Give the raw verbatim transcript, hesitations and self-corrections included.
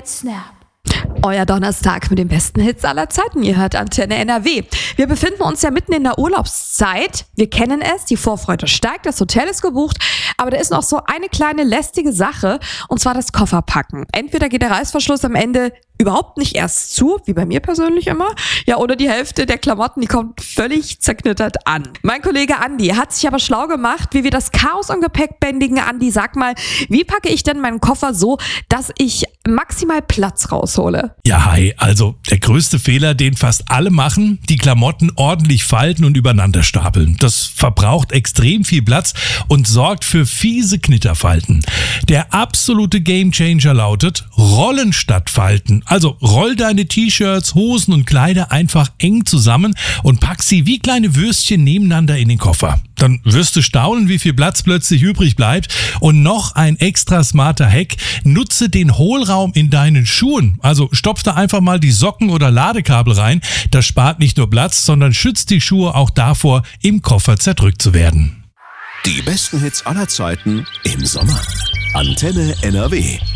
Snap. Euer Donnerstag mit den besten Hits aller Zeiten. Ihr hört Antenne N R W. Wir befinden uns ja mitten in der Urlaubszeit. Wir kennen es, die Vorfreude steigt, das Hotel ist gebucht. Aber da ist noch so eine kleine lästige Sache, und zwar das Kofferpacken. Entweder geht der Reißverschluss am Ende überhaupt nicht erst zu, wie bei mir persönlich immer, ja, oder die Hälfte der Klamotten, die kommt völlig zerknittert an. Mein Kollege Andi hat sich aber schlau gemacht, wie wir das Chaos im Gepäck bändigen. Andi, sag mal, wie packe ich denn meinen Koffer so, dass ich maximal Platz raushole? Ja, hi, also der größte Fehler, den fast alle machen, die Klamotten ordentlich falten und übereinander stapeln. Das verbraucht extrem viel Platz und sorgt für fiese Knitterfalten. Der absolute Gamechanger lautet Rollen statt Falten. Also roll deine T-Shirts, Hosen und Kleider einfach eng zusammen und pack sie wie kleine Würstchen nebeneinander in den Koffer. Dann wirst du staunen, wie viel Platz plötzlich übrig bleibt. Und noch ein extra smarter Hack: Nutze den Hohlraum in deinen Schuhen. Also stopf da einfach mal die Socken oder Ladekabel rein. Das spart nicht nur Platz, sondern schützt die Schuhe auch davor, im Koffer zerdrückt zu werden. Die besten Hits aller Zeiten im Sommer. Antenne N R W.